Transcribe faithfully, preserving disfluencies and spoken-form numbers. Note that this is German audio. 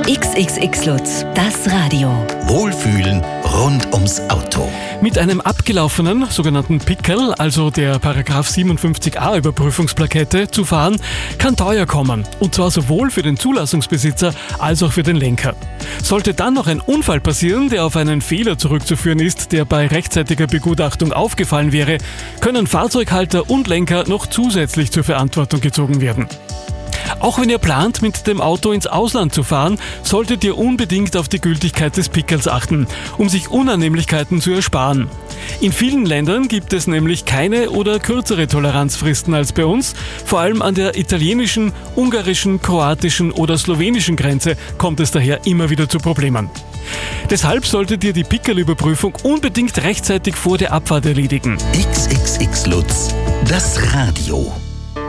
X X X Lutz, das Radio. Wohlfühlen rund ums Auto. Mit einem abgelaufenen, sogenannten Pickel, also der Paragraph siebenundfünfzig a Überprüfungsplakette, zu fahren, kann teuer kommen. Und zwar sowohl für den Zulassungsbesitzer als auch für den Lenker. Sollte dann noch ein Unfall passieren, der auf einen Fehler zurückzuführen ist, der bei rechtzeitiger Begutachtung aufgefallen wäre, können Fahrzeughalter und Lenker noch zusätzlich zur Verantwortung gezogen werden. Auch wenn ihr plant, mit dem Auto ins Ausland zu fahren, solltet ihr unbedingt auf die Gültigkeit des Pickels achten, um sich Unannehmlichkeiten zu ersparen. In vielen Ländern gibt es nämlich keine oder kürzere Toleranzfristen als bei uns. Vor allem an der italienischen, ungarischen, kroatischen oder slowenischen Grenze kommt es daher immer wieder zu Problemen. Deshalb solltet ihr die Pickelüberprüfung unbedingt rechtzeitig vor der Abfahrt erledigen. X X X Lutz, das Radio.